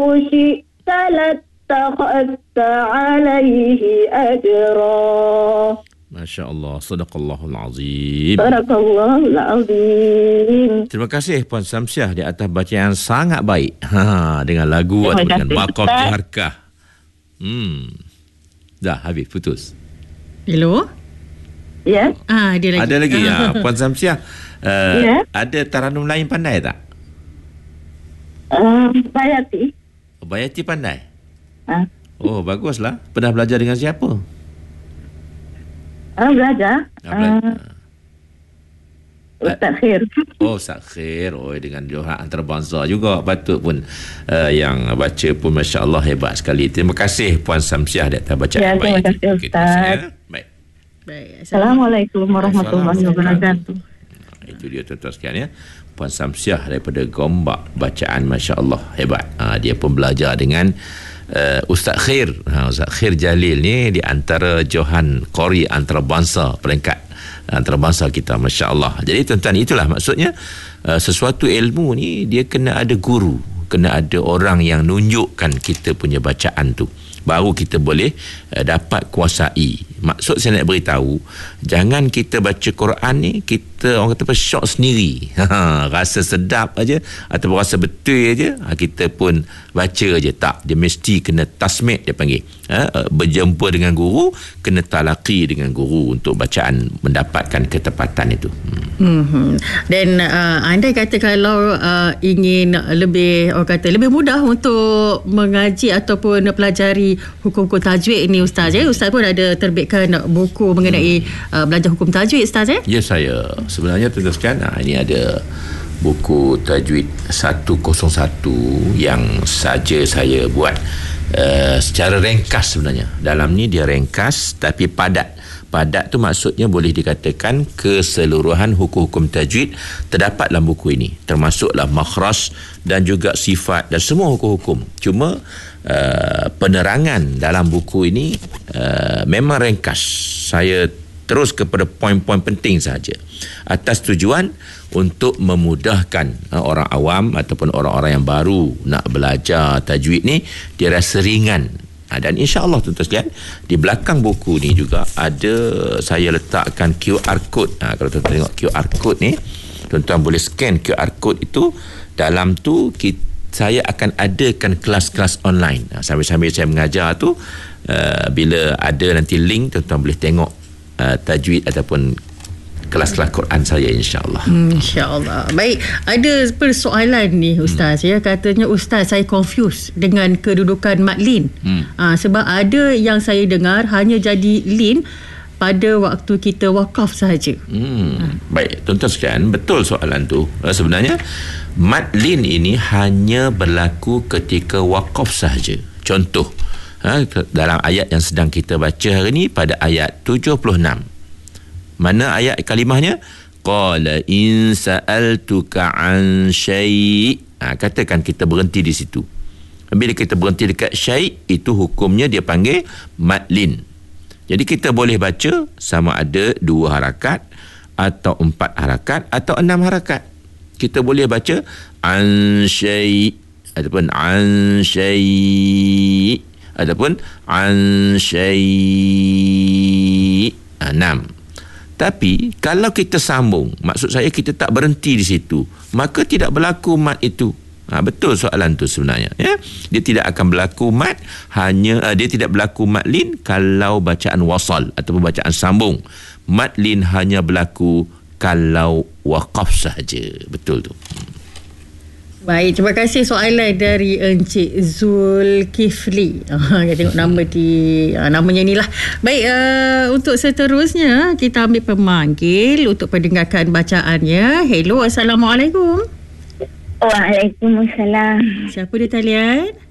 شئت لاتخذت عليه أجرا. Masya Allah, Sadaqallahul Azim. Barakallahu al-azim. Terima kasih Puan Samsiah di atas bacaan yang sangat baik. Dengan lagu Terima atau dengan kasih, Waqaf Ustaz. Harkah. Dah habis, putus. Hello? Ya. Dia lagi. Ada lagi ya, Puan Samsiah. Ya. Ada taranum lain pandai tak? Bayati. Bayati pandai. Ah. Oh, baguslah. Pernah belajar dengan siapa? Belajar. Ustaz Khair. Oh, Ustaz Khair. Oh, dengan Johan antarabangsa juga. Patut pun yang baca pun Masya Allah hebat sekali. Terima kasih Puan Samsiah di atas bacaan Ya, terima baik. kasih, Ustaz. Baik. Assalamualaikum warahmatullahi wabarakatuh. Itu dia tuan-tuan sekalian ya. Puan Samsiah daripada Gombak, bacaan Masya Allah hebat. Dia pun belajar dengan Ustaz Khair. Ustaz Khair Jalil ni di antara Johan Qori antarabangsa, peringkat antarabangsa kita, Masya Allah. Jadi tuan-tuan, itulah maksudnya sesuatu ilmu ni dia kena ada guru, kena ada orang yang nunjukkan kita punya bacaan tu, baru kita boleh dapat kuasai. Maksud saya nak beritahu, jangan kita baca Quran ni kita orang kata apa, syok sendiri. Rasa sedap aja ataupun rasa betul aja, kita pun baca aja. Tak, dia mesti kena tasmid, dia panggil. Berjumpa dengan guru, kena talaqi dengan guru untuk bacaan mendapatkan ketepatan itu. Dan anda kata kalau ingin lebih, orang kata lebih mudah untuk mengaji ataupun pelajari hukum-hukum tajwid ni Ustaz ya. Ustaz pun ada terbitkan buku mengenai belajar hukum tajwid Ustaz ya. Ya, saya sebenarnya tuliskan ini ada buku tajwid 101 yang saja saya buat secara ringkas sebenarnya. Dalam ni dia ringkas tapi padat. Padat tu maksudnya boleh dikatakan keseluruhan hukum-hukum tajwid terdapat dalam buku ini, termasuklah makhraj dan juga sifat dan semua hukum-hukum. Cuma penerangan dalam buku ini memang ringkas. Saya terus kepada poin-poin penting saja, atas tujuan untuk memudahkan orang awam ataupun orang-orang yang baru nak belajar tajwid ni, dia rasa ringan. Dan insya-Allah tuan-tuan sekalian, di belakang buku ni juga ada saya letakkan QR code. Kalau tuan-tuan tengok QR code ni, tuan-tuan boleh scan QR code itu. Dalam tu saya akan adakan kelas-kelas online. Sambil-sambil saya mengajar tu, bila ada nanti link, tuan-tuan boleh tengok tajwid ataupun kelas-kelas Quran saya, insya-Allah. Insya-Allah. Baik, ada persoalan ni Ustaz ya. Katanya Ustaz, saya confuse dengan kedudukan madlin. Sebab ada yang saya dengar hanya jadi lin pada waktu kita wakaf sahaja. Baik, tuan-tuan sekalian, betul soalan tu. Sebenarnya madlin ini hanya berlaku ketika wakaf sahaja. Contoh, dalam ayat yang sedang kita baca hari ini, pada ayat 76. Mana ayat kalimahnya? Qala in sa'altuka an syai'. Katakan kita berhenti di situ. Bila kita berhenti dekat syai', itu hukumnya dia panggil madlin. Jadi kita boleh baca sama ada 2 harakat atau 4 harakat atau 6 harakat. Kita boleh baca an syai' ataupun an syai' ataupun an syai'. 6. Tapi kalau kita sambung, maksud saya kita tak berhenti di situ, maka tidak berlaku mat itu. Betul soalan tu sebenarnya ya. Dia tidak akan berlaku mat, hanya dia tidak berlaku madlin kalau bacaan wasal ataupun bacaan sambung. Madlin hanya berlaku kalau waqaf sahaja. Betul tu. Baik, terima kasih soalan dari Encik Zulkifli. Kita tengok nama namanya inilah. Baik, untuk seterusnya kita ambil pemanggil untuk pendengarkan bacaannya. Hello, Assalamualaikum. Waalaikumsalam. Siapa di talian?